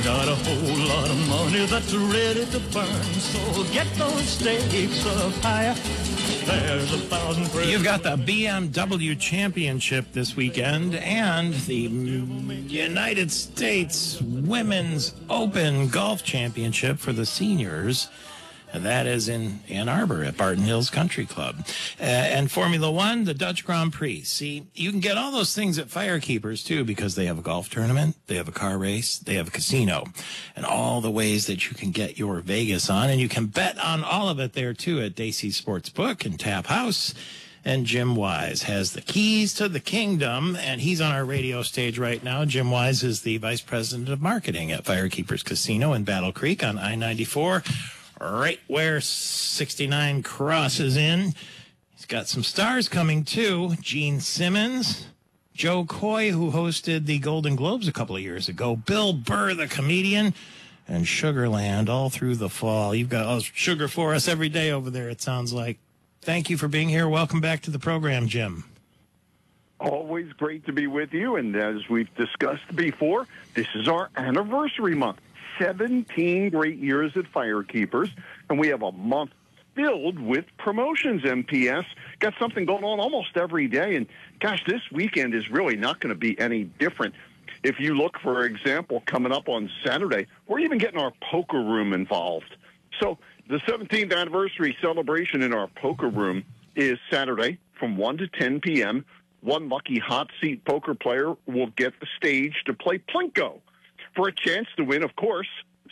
got a whole lot of money that's ready to burn, so get those stakes up higher. There's 1,000. You've got the BMW Championship this weekend and the United States Women's Open Golf Championship for the seniors. That is in Ann Arbor at Barton Hills Country Club. And Formula One, the Dutch Grand Prix. See, you can get all those things at Firekeepers, too, because they have a golf tournament, they have a car race, they have a casino, and all the ways that you can get your Vegas on. And you can bet on all of it there, too, at Daisy Sportsbook and Tap House. And Jim Wise has the keys to the kingdom, and he's on our radio stage right now. Jim Wise is the Vice President of Marketing at Firekeepers Casino in Battle Creek on I-94. Right where 69 crosses in. He's got some stars coming, too. Gene Simmons, Joe Coy, who hosted the Golden Globes a couple of years ago, Bill Burr, the comedian, and Sugarland all through the fall. You've got sugar for us every day over there, it sounds like. Thank you for being here. Welcome back to the program, Jim. Always great to be with you, and as we've discussed before, this is our anniversary month. 17 great years at Firekeepers, and we have a month filled with promotions. MPS got something going on almost every day, and gosh, this weekend is really not going to be any different. If you look, for example, coming up on Saturday, we're even getting our poker room involved. So the 17th anniversary celebration in our poker room is Saturday from 1 to 10 p.m. One lucky hot seat poker player will get the stage to play Plinko for a chance to win, of course,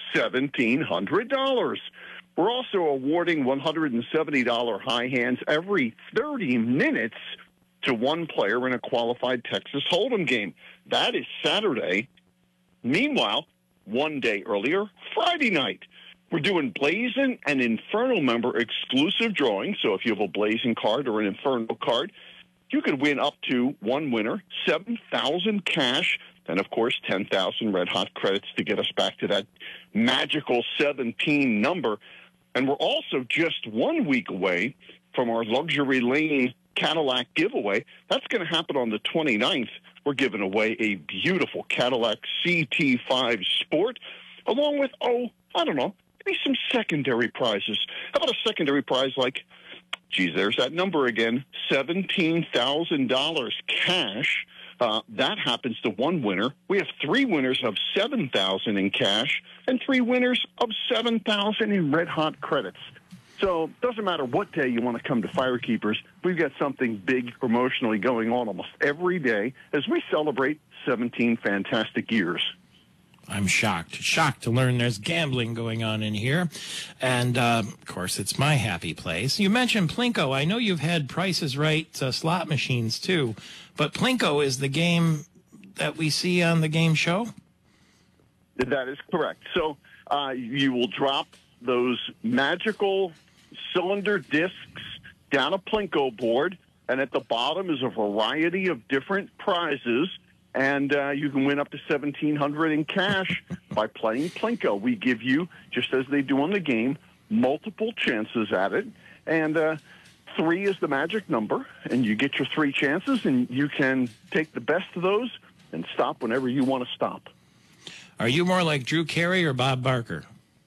$1,700. We're also awarding $170 high hands every 30 minutes to one player in a qualified Texas Hold'em game. That is Saturday. Meanwhile, one day earlier, Friday night, we're doing Blazing and Inferno member exclusive drawing. So if you have a Blazing card or an Inferno card, you could win up to one winner, $7,000 cash, and, of course, 10,000 red-hot credits to get us back to that magical 17 number. And we're also just 1 week away from our Luxury Lane Cadillac giveaway. That's going to happen on the 29th. We're giving away a beautiful Cadillac CT5 Sport, along with, maybe some secondary prizes. How about a secondary prize like, there's that number again, $17,000 cash. That happens to one winner. We have three winners of $7,000 in cash and three winners of $7,000 in red-hot credits. So it doesn't matter what day you want to come to Firekeepers. We've got something big promotionally going on almost every day as we celebrate 17 fantastic years. I'm shocked to learn there's gambling going on in here. And, of course, it's my happy place. You mentioned Plinko. I know you've had Prices Right slot machines, too. But Plinko is the game that we see on the game show? That is correct. So you will drop those magical cylinder discs down a Plinko board, and at the bottom is a variety of different prizes. And you can win up to $1,700 in cash by playing Plinko. We give you, just as they do on the game, multiple chances at it. And 3 is the magic number, and you get your 3 chances, and you can take the best of those and stop whenever you want to stop. Are you more like Drew Carey or Bob Barker?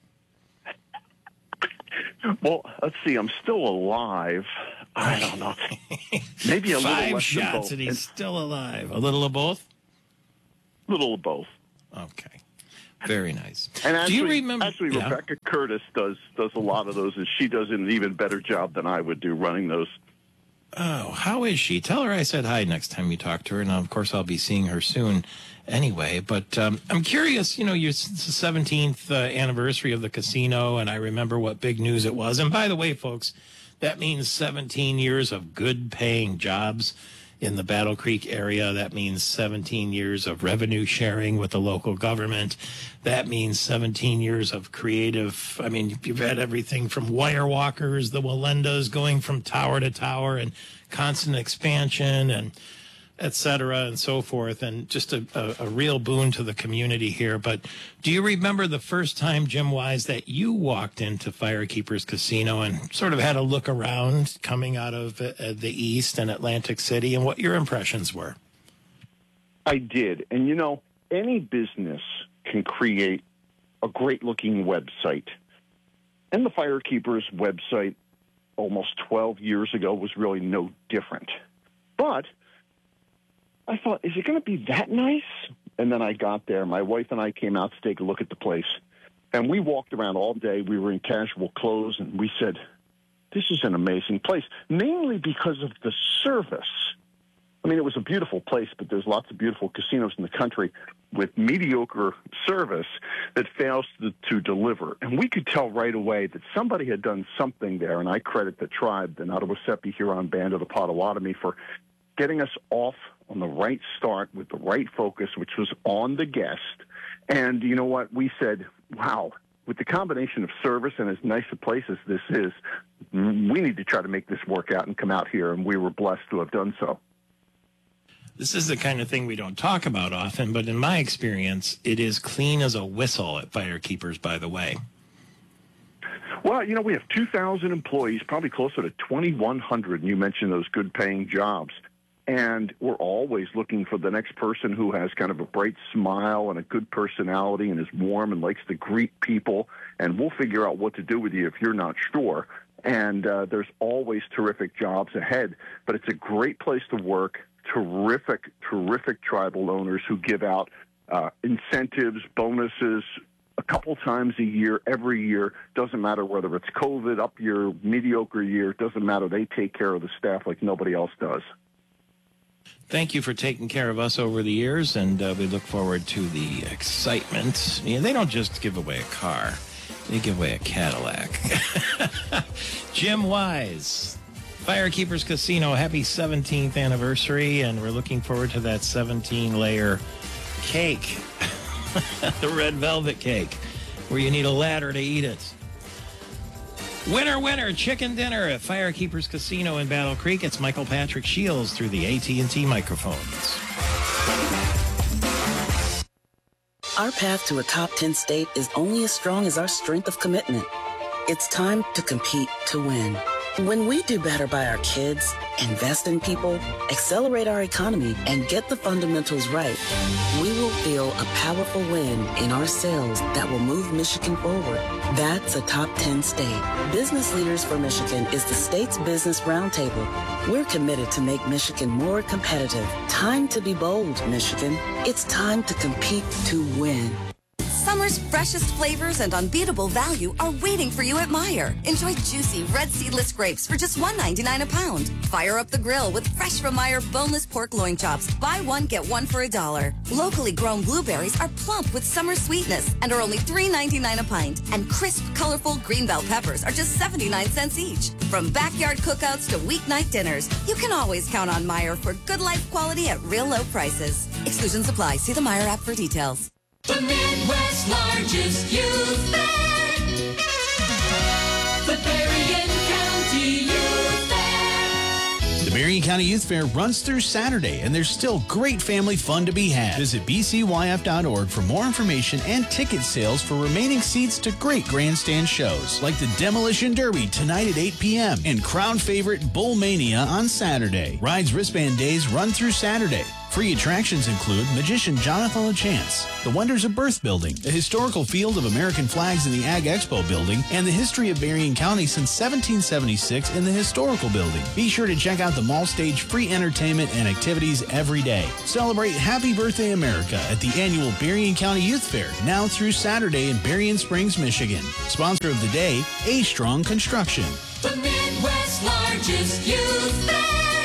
Well, let's see. I'm still alive. I don't know. Maybe a little less than both. 5 shots and he's still alive. A little of both? Little of both. Okay. Very nice. And actually, do you remember? Actually, Rebecca Curtis does a lot of those, and she does an even better job than I would do running those. Oh, how is she? Tell her I said hi next time you talk to her, and of course I'll be seeing her soon anyway. But I'm curious, it's the 17th anniversary of the casino, and I remember what big news it was. And by the way, folks, that means 17 years of good-paying jobs in the Battle Creek area. That means 17 years of revenue sharing with the local government. That means 17 years of creative. I mean, you've had everything from wire walkers, the Wallendas going from tower to tower, and constant expansion, and et cetera, and so forth, and just a real boon to the community here. But do you remember the first time, Jim Wise, that you walked into Firekeepers Casino and sort of had a look around coming out of the East and Atlantic City, and what your impressions were? I did. And, any business can create a great-looking website. And the Firekeepers website almost 12 years ago was really no different. But I thought, is it going to be that nice? And then I got there. My wife and I came out to take a look at the place. And we walked around all day. We were in casual clothes, and we said, this is an amazing place, mainly because of the service. I mean, it was a beautiful place, but there's lots of beautiful casinos in the country with mediocre service that fails to deliver. And we could tell right away that somebody had done something there, and I credit the tribe, the Nottawasepi Huron Band of the Potawatomi, for getting us off on the right start with the right focus, which was on the guest. And you know what? We said, wow, with the combination of service and as nice a place as this is, we need to try to make this work out and come out here, and we were blessed to have done so. This is the kind of thing we don't talk about often, but in my experience, it is clean as a whistle at Firekeepers, by the way. Well, you know, we have 2,000 employees, probably closer to 2,100, and you mentioned those good-paying jobs. And we're always looking for the next person who has kind of a bright smile and a good personality and is warm and likes to greet people, and we'll figure out what to do with you if you're not sure. And there's always terrific jobs ahead, but it's a great place to work. Terrific tribal owners who give out incentives, bonuses a couple times a year, every year. Doesn't matter whether it's COVID, up year, mediocre year. Doesn't matter. They take care of the staff like nobody else does. Thank you for taking care of us over the years, and we look forward to the excitement. You know, they don't just give away a car. They give away a Cadillac. Jim Wise, Firekeepers Casino, happy 17th anniversary, and we're looking forward to that 17-layer cake, the red velvet cake, where you need a ladder to eat it. Winner, chicken dinner at Firekeepers Casino in Battle Creek. It's Michael Patrick Shields through the AT&T microphones. Our path to a top 10 state is only as strong as our strength of commitment. It's time to compete to win. When we do better by our kids, invest in people, accelerate our economy, and get the fundamentals right, we will feel a powerful win in our sales that will move Michigan forward. That's a top 10 state. Business Leaders for Michigan is the state's business roundtable. We're committed to make Michigan more competitive. Time to be bold, Michigan. It's time to compete to win. Summer's freshest flavors and unbeatable value are waiting for you at Meijer. Enjoy juicy red seedless grapes for just $1.99 a pound. Fire up the grill with fresh from Meijer boneless pork loin chops. Buy one, get one for $1. Locally grown blueberries are plump with summer sweetness and are only $3.99 a pint. And crisp, colorful green bell peppers are just 79 cents each. From backyard cookouts to weeknight dinners, you can always count on Meijer for good life quality at real low prices. Exclusions apply. See the Meijer app for details. The Midwest's largest youth fair. The Berrien County Youth Fair. The Berrien County Youth Fair runs through Saturday, and there's still great family fun to be had. Visit bcyf.org for more information and ticket sales for remaining seats to great grandstand shows, like the Demolition Derby tonight at 8 p.m. and crowd favorite Bull Mania on Saturday. Rides Wristband Days run through Saturday. Free attractions include Magician Jonathan LaChance, the Wonders of Birth Building, the historical Field of American Flags in the Ag Expo Building, and the history of Berrien County since 1776 in the Historical Building. Be sure to check out the mall stage free entertainment and activities every day. Celebrate Happy Birthday America at the annual Berrien County Youth Fair, now through Saturday in Berrien Springs, Michigan. Sponsor of the day, A Strong Construction. The Midwest's largest youth fair.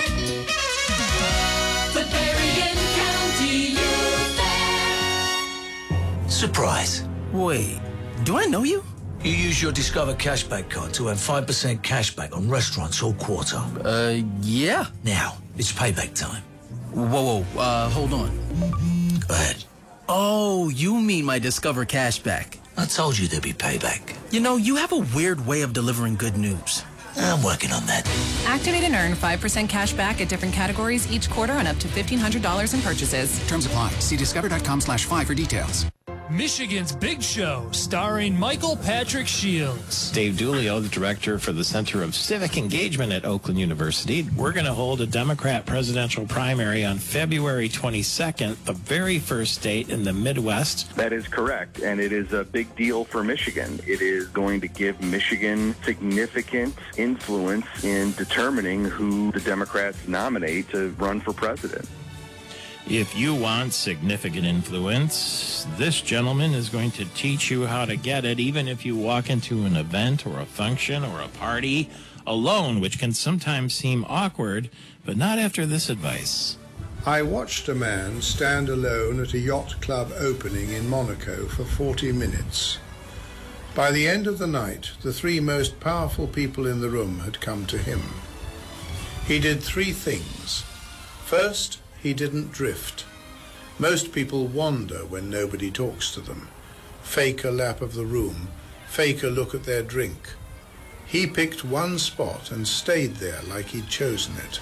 The Berrien County Youth Fair. Surprise. Wait, do I know you? You use your Discover Cashback card to earn 5% cashback on restaurants all quarter. Yeah. Now, it's payback time. Whoa, hold on. Go ahead. Oh, you mean my Discover Cashback. I told you there'd be payback. You know, you have a weird way of delivering good news. I'm working on that. Activate and earn 5% cash back at different categories each quarter on up to $1,500 in purchases. Terms apply. See discover.com/5 for details. Michigan's Big Show, starring Michael Patrick Shields. Dave Dulio, the director for the Center of Civic Engagement at Oakland University. We're going to hold a Democrat presidential primary on February 22nd, the very first state in the Midwest. That is correct, and it is a big deal for Michigan. It is going to give Michigan significant influence in determining who the Democrats nominate to run for president. If you want significant influence, this gentleman is going to teach you how to get it, even if you walk into an event or a function or a party alone, which can sometimes seem awkward, but not after this advice. I watched a man stand alone at a yacht club opening in Monaco for 40 minutes. By the end of the night, the three most powerful people in the room had come to him. He did three things. First, he didn't drift. Most people wander when nobody talks to them. Fake a lap of the room, fake a look at their drink. He picked one spot and stayed there like he'd chosen it.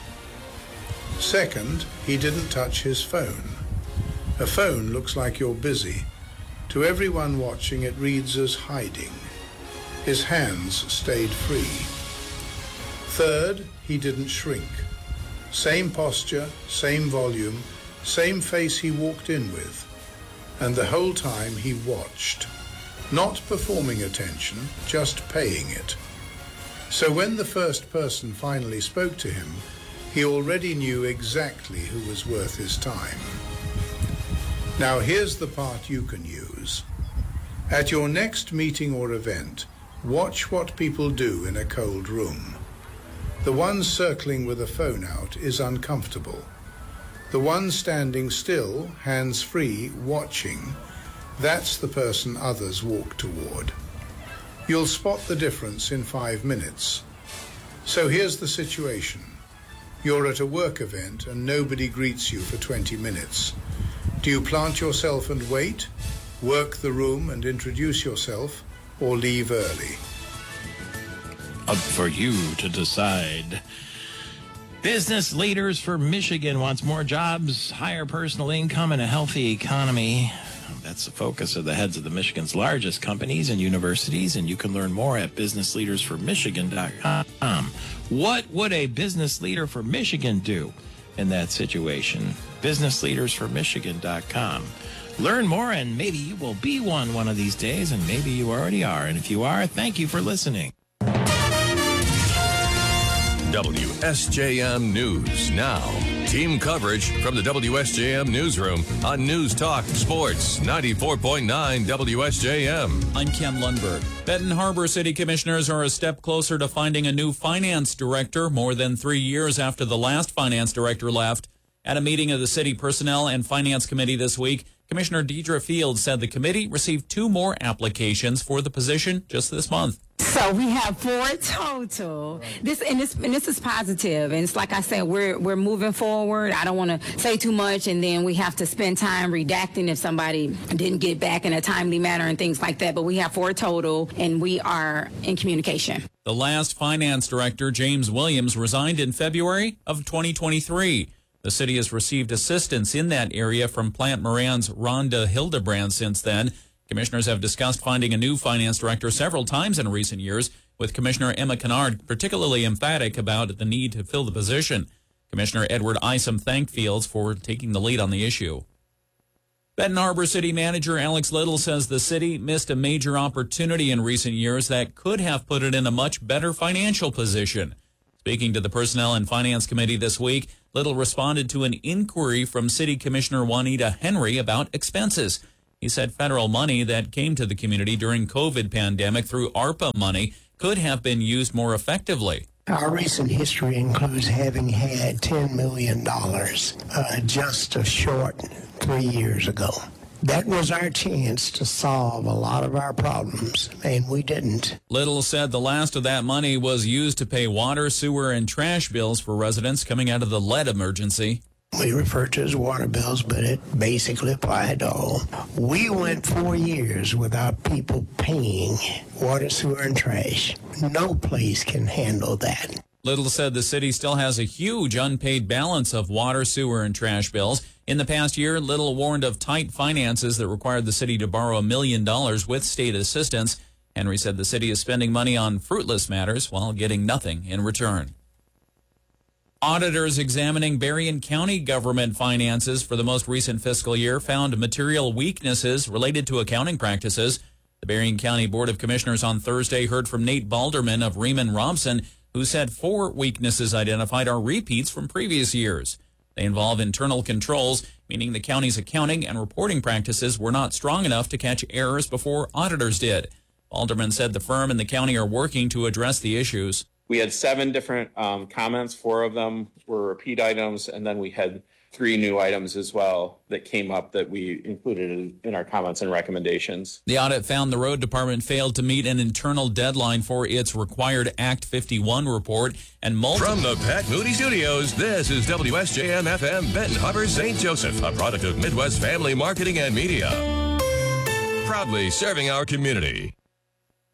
Second, he didn't touch his phone. A phone looks like you're busy. To everyone watching, it reads as hiding. His hands stayed free. Third, he didn't shrink. Same posture, same volume, same face he walked in with. And the whole time he watched. Not performing attention, just paying it. So when the first person finally spoke to him, he already knew exactly who was worth his time. Now here's the part you can use. At your next meeting or event, watch what people do in a cold room. The one circling with a phone out is uncomfortable. The one standing still, hands free, watching, that's the person others walk toward. You'll spot the difference in 5 minutes. So here's the situation. You're at a work event and nobody greets you for 20 minutes. Do you plant yourself and wait, work the room and introduce yourself, or leave early? Up for you to decide. Business Leaders for Michigan wants more jobs, higher personal income, and a healthy economy. That's the focus of the heads of the Michigan's largest companies and universities, and you can learn more at businessleadersformichigan.com. What would a business leader for Michigan do in that situation? businessleadersformichigan.com. Learn more, and maybe you will be one of these days, and maybe you already are. And if you are, thank you for listening. WSJM News Now. Team coverage from the WSJM Newsroom on News Talk Sports 94.9 WSJM. I'm Ken Lundberg. Benton Harbor City Commissioners are a step closer to finding a new finance director more than 3 years after the last finance director left. At a meeting of the City Personnel and Finance Committee this week, Commissioner Deidre Fields said the committee received 2 more applications for the position just this month. So we have 4 total. This is positive, and it's like I said, we're moving forward. I don't want to say too much, and then we have to spend time redacting if somebody didn't get back in a timely manner and things like that. But we have 4 total, and we are in communication. The last finance director, James Williams, resigned in February of 2023. The city has received assistance in that area from Plant Moran's Rhonda Hildebrand since then. Commissioners have discussed finding a new finance director several times in recent years, with Commissioner Emma Kennard particularly emphatic about the need to fill the position. Commissioner Edward Isom thanked Fields for taking the lead on the issue. Benton Harbor City Manager Alex Little says the city missed a major opportunity in recent years that could have put it in a much better financial position. Speaking to the Personnel and Finance Committee this week, Little responded to an inquiry from City Commissioner Juanita Henry about expenses. He said federal money that came to the community during COVID pandemic through ARPA money could have been used more effectively. Our recent history includes having had $10 million just a short 3 years ago. That was our chance to solve a lot of our problems, and we didn't. Little said the last of that money was used to pay water, sewer, and trash bills for residents coming out of the lead emergency. We refer to as water bills, but it basically applied to all. We went 4 years without people paying water, sewer, and trash. No place can handle that. Little said the city still has a huge unpaid balance of water, sewer, and trash bills. In the past year, Little warned of tight finances that required the city to borrow $1 million with state assistance. Henry said the city is spending money on fruitless matters while getting nothing in return. Auditors examining Berrien County government finances for the most recent fiscal year found material weaknesses related to accounting practices. The Berrien County Board of Commissioners on Thursday heard from Nate Balderman of Riemann Robson, who said 4 weaknesses identified are repeats from previous years. They involve internal controls, meaning the county's accounting and reporting practices were not strong enough to catch errors before auditors did. Balderman said the firm and the county are working to address the issues. We had 7 different comments. 4 of them were repeat items, and then we had 3 new items as well that came up that we included in our comments and recommendations. The audit found the road department failed to meet an internal deadline for its required Act 51 report and From the Pat Moody Studios, this is WSJM-FM Benton Harbor, St. Joseph, a product of Midwest Family Marketing and Media. Proudly serving our community.